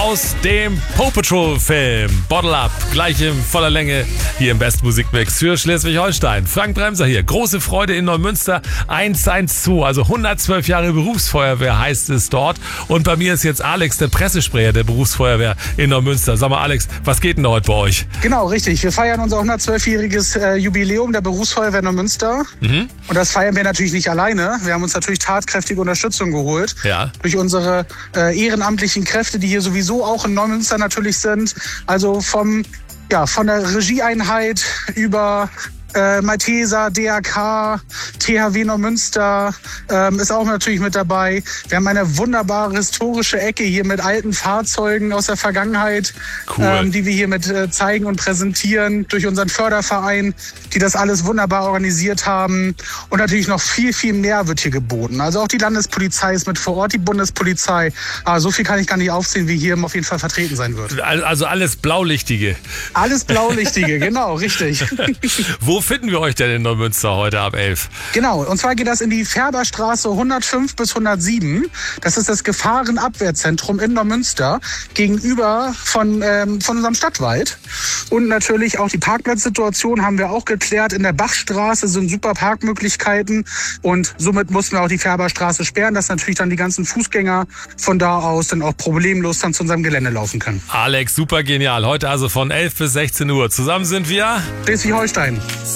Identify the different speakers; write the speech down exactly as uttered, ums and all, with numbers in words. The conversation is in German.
Speaker 1: aus dem Paw Patrol Film. Bottle Up, gleich in voller Länge hier im Best Musikmix für Schleswig-Holstein. Frank Bremser hier. Große Freude in Neumünster. eins eins zwei, also hundertzwölf Jahre Berufsfeuerwehr heißt es dort. Und bei mir ist jetzt Alex, der Pressesprecher der Berufsfeuerwehr in Neumünster. Sag mal Alex, was geht denn da heute bei euch?
Speaker 2: Genau, richtig. Wir feiern unser hundertzwölfjähriges äh, Jubiläum der Berufsfeuerwehr Neumünster. Mhm. Und das feiern wir natürlich nicht alleine. Wir haben uns natürlich tatkräftige Unterstützung geholt.
Speaker 1: Ja.
Speaker 2: Durch unsere äh, ehrenamtlichen Kräfte, die hier sowieso auch in Neumünster natürlich sind. Also vom, ja, von der Regieeinheit über Äh, Malteser, D R K, T H W Neumünster ähm, ist auch natürlich mit dabei. Wir haben eine wunderbare historische Ecke hier mit alten Fahrzeugen aus der Vergangenheit,
Speaker 1: cool.
Speaker 2: ähm, die wir hier mit äh, zeigen und präsentieren durch unseren Förderverein, die das alles wunderbar organisiert haben. Und natürlich noch viel, viel mehr wird hier geboten. Also auch die Landespolizei ist mit vor Ort, die Bundespolizei. Aber so viel kann ich gar nicht aufzählen, wie hier auf jeden Fall vertreten sein wird.
Speaker 1: Also alles Blaulichtige.
Speaker 2: Alles Blaulichtige, genau, richtig.
Speaker 1: Wo finden wir euch denn in Neumünster heute ab elf?
Speaker 2: Genau, und zwar geht das in die Färberstraße hundertfünf bis hundertsieben. Das ist das Gefahrenabwehrzentrum in Neumünster gegenüber von, ähm, von unserem Stadtwald. Und natürlich auch die Parkplatzsituation haben wir auch geklärt. In der Bachstraße sind super Parkmöglichkeiten und somit mussten wir auch die Färberstraße sperren, dass natürlich dann die ganzen Fußgänger von da aus dann auch problemlos dann zu unserem Gelände laufen können.
Speaker 1: Alex, super genial. Heute also von elf bis sechzehn Uhr. Zusammen sind wir
Speaker 2: Schleswig-Holstein.